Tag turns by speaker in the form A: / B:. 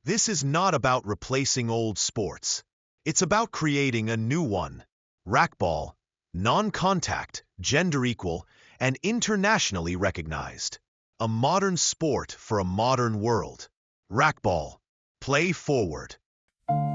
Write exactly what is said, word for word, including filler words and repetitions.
A: This is not about replacing old sports. It's about creating a new one. Racquetball, non-contact, gender-equal, and internationally recognized. A modern sport for a modern world. Racquetball. Play forward.